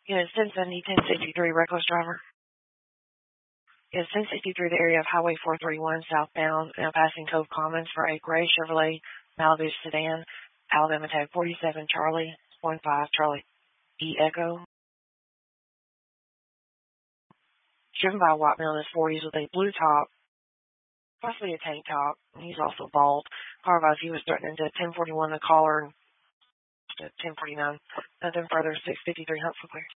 Unit 1070, 1063, reckless driver. Unit 1063, the area of Highway 431 southbound, now passing Cove Commons for a gray Chevrolet Malibu sedan, Alabama tag 47 Charlie 15 Charlie E Echo. Driven by a white male in his 40s with a blue top, possibly a tank top. He's also bald. Car advised he was threatening to 1041 the caller, 1049. Nothing further, 653 Huntsville clear.